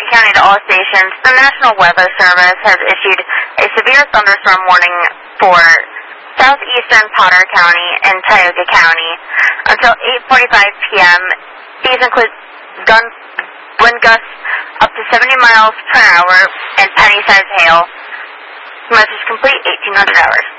County to all stations. The National Weather Service has issued a severe thunderstorm warning for southeastern Potter County and Tioga County until 8:45 p.m. These include wind gusts up to 70 miles per hour and penny-sized hail. Message complete, 1800 hours.